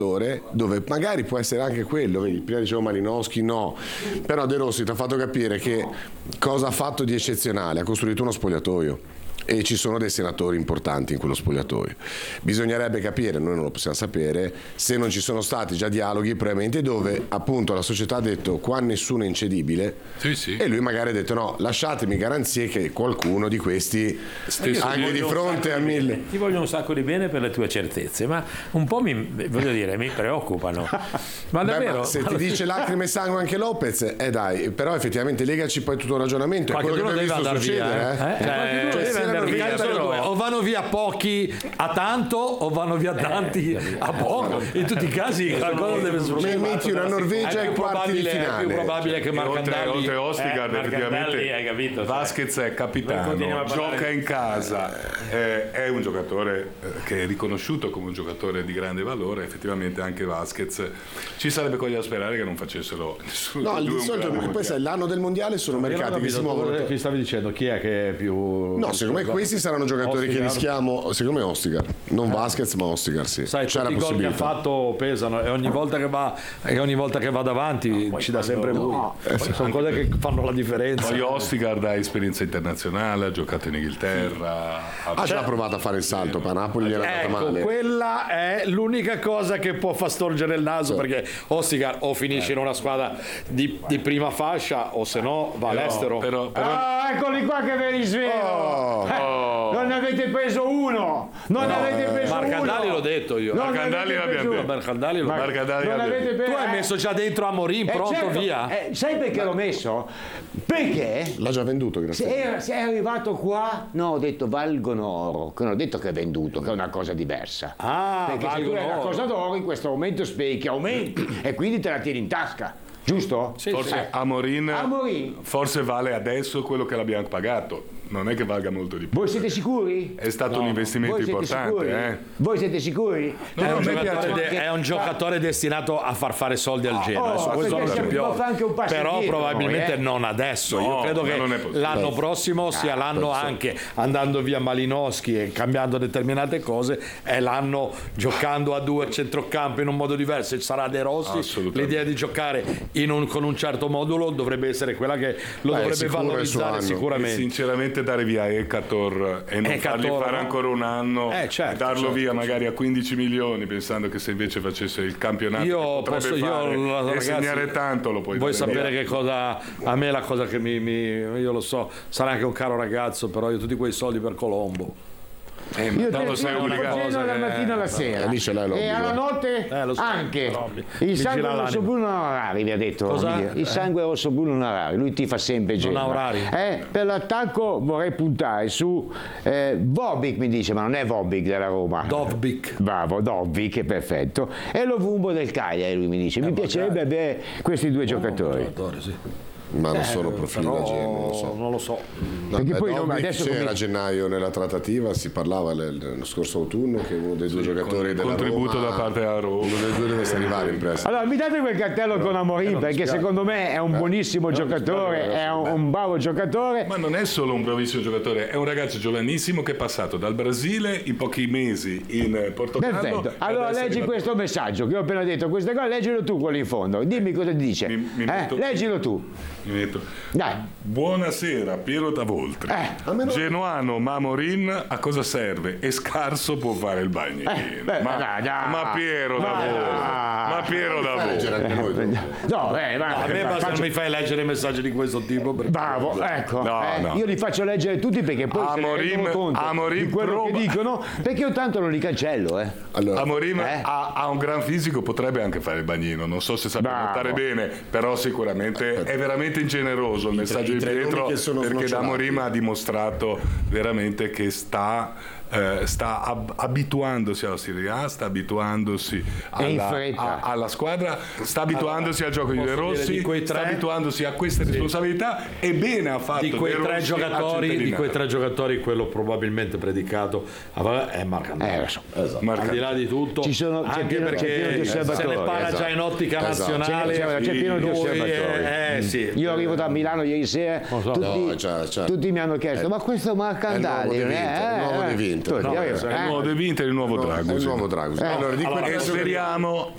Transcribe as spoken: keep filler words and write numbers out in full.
dove magari può essere anche quello, vedi, prima dicevo Malinowski, no, però De Rossi ti ha fatto capire che cosa ha fatto di eccezionale, ha costruito uno spogliatoio e ci sono dei senatori importanti in quello spogliatoio. Bisognerebbe capire, noi non lo possiamo sapere, se non ci sono stati già dialoghi previamente dove appunto la società ha detto qua nessuno è incedibile, sì, sì. E lui magari ha detto no, lasciatemi garanzie che qualcuno di questi Stesso anche di fronte a mille. Ti voglio un sacco di bene per le tue certezze, ma un po' mi, voglio dire, mi preoccupano. Ma davvero? Beh, ma se ti dice lacrime e sangue anche Lopez, eh dai, però effettivamente legaci poi tutto il ragionamento, è quello che abbiamo visto succedere, via, eh? Eh? Eh, cioè, eh, Via, però... o vanno via pochi a tanto o vanno via tanti eh, a poco, in tutti i casi qualcosa deve succedere. Metti una Norvegia ai quarti di finale, è più probabile che Marcandali oltre, oltre Ostigard, eh, effettivamente hai capito, Vasquez è capitano, gioca in casa, eh, è un giocatore che è riconosciuto come un giocatore di grande valore. Effettivamente anche Vasquez, ci sarebbe cosa da sperare che non facessero nessuno. No, di solito poi sai, l'anno del mondiale sono mercati che si muovono. Chi stavi dicendo? Chi è che è più... No, secondo me questi saranno giocatori Ostigard. Che rischiamo, secondo me Ostigard, non eh. Vasquez ma Ostigard, sì. Sai, c'è tutti i gol che ha fatto pesano e ogni volta che va e ogni volta che va davanti no, ci dà sempre lui. No. Eh, sono cose che fanno la differenza. Poi Ostigard ha esperienza internazionale, ha giocato in Inghilterra, ha ah, già provato a fare il salto, per Napoli gli era ecco, andata male. Quella è l'unica cosa che può far storgere il naso, sì. Perché Ostigard o finisce eh. in una squadra di, di prima fascia o se no va però, all'estero. Però, però... Ah, eccoli qua che ve li svelo. Oh, eh, oh. Non ne avete preso uno, non ne no, avete preso Marcandali uno. l'ho detto io. Marcandali l'abbiamo detto. Marcandali l'ho Mar- detto. Tu hai messo già dentro Amorim, eh, pronto, certo. via. Eh, sai perché Ma... l'ho messo? Perché l'ha già venduto, grazie. Se è, se è arrivato qua, no, ho detto valgono oro, che non ho detto che è venduto, che è una cosa diversa. Ah, perché se tu hai una cosa d'oro in questo momento speri che aumenti e quindi te la tieni in tasca. Giusto? Sì, forse sì. Amorim, Amorim forse vale adesso quello che l'abbiamo pagato. Non è che valga molto di più. Voi siete sicuri? È stato no. un investimento Voi importante. Eh? Voi siete sicuri? No, è, un giocatore, de- è un giocatore destinato a far fare soldi al Genoa. Oh, questo non c'è più. Però dietro, probabilmente eh? non adesso. No, Io credo che l'anno prossimo sia ah, l'anno penso. Anche andando via Malinowski e cambiando determinate cose. È l'anno giocando a due a centrocampo in un modo diverso. Sarà De Rossi. L'idea di giocare in un, con un certo modulo dovrebbe essere quella che lo Beh, dovrebbe valorizzare sicuramente. E sinceramente dare via Ekator e non Ekator, fargli fare no? ancora un anno eh, certo, darlo certo, via certo. magari a quinici milioni pensando che se invece facesse il campionato io posso fare io, e ragazzi, segnare tanto lo puoi vuoi dare sapere via. Che cosa a me la cosa che mi, mi io lo so, sarà anche un caro ragazzo, però io tutti quei soldi per Colombo. Eh, io te, sei obbligato dalla mattina alla sera eh, e alla notte eh, so, anche però, il sangue rosso blu non ha orari, vi ha detto. Cosa? Il sangue rosso blu non ha orari, lui ti fa sempre non ha orari. Eh, per l'attacco vorrei puntare su eh, Vobic, mi dice, ma non è Vobic della Roma, Dovbik, bravo, Dovbik è perfetto, e lo Vumbo del Cagliari, lui mi dice, mi eh, piacerebbe avere questi due oh, giocatori sì. Ma non eh, sono profili da genere, non lo so. Non lo so. No, perché beh, poi no, adesso c'era come... a gennaio nella trattativa, si parlava lo scorso autunno che uno dei due sì, giocatori della contributo Roma, da parte della Roma, uno dei due dovesse arrivare in prestito. Allora mi date quel cartello no, con Amorim, perché secondo me è un buonissimo eh, giocatore, è un, un bravo giocatore. Ma non è solo un bravissimo giocatore, è un ragazzo giovanissimo che è passato dal Brasile in pochi mesi in Portogallo. Perfetto, allora leggi questo messaggio che ho appena detto, queste cose, leggilo tu quello in fondo, dimmi cosa ti dice. Mi, mi eh? Leggilo tu. Mi metto. Dai. Buonasera Piero da Voltri. Eh, Genuano ma Amorim a cosa serve? E scarso può fare il bagnino. Eh, beh, ma, no, no, ma Piero no, da Voltri. Ma Piero da Voltri. No, eh, ma, a me basta faccio... mi fai leggere messaggi di questo tipo. Bravo, ecco. No, eh, no. Io li faccio leggere tutti perché poi Amorim, se ne rendono conto Amorim di quello proba... che dicono, perché io tanto non li cancello. Eh. Allora, Amorim eh? ha, ha un gran fisico, potrebbe anche fare il bagnino. Non so se sa nuotare bene, però sicuramente è veramente ingeneroso il messaggio di Pietro, perché da Amorim ha dimostrato veramente che sta eh, sta ab- abituandosi alla Serie A, sta abituandosi alla, a, alla squadra, sta abituandosi allora, al gioco di De Rossi, di quei tre, sta abituandosi a queste responsabilità sì. e bene ha fatto di quei De tre Rossi giocatori, di quei tre giocatori quello probabilmente predicato è Marcandali. Eh, esatto. Al di là di tutto, ci sono, anche pieno, perché se ne parla esatto. già in ottica esatto. nazionale, c'è, c'è pieno di osservatori. Eh, eh, sì. Io arrivo da Milano ieri sera, so. tutti, no, già, già. tutti mi hanno chiesto: eh, ma questo Marcandali è il nuovo De Vinter, il nuovo De Vinter, il nuovo De Vinter, il nuovo Dragus. Il nuovo Dragus. Allora, speriamo